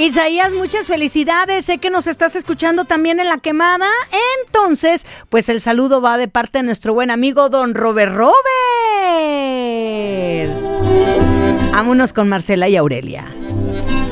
Isaías, muchas felicidades. Sé que nos estás escuchando también en La Quemada. Entonces, pues el saludo va de parte de nuestro buen amigo Don Robert. Vámonos con Marcela y Aurelia.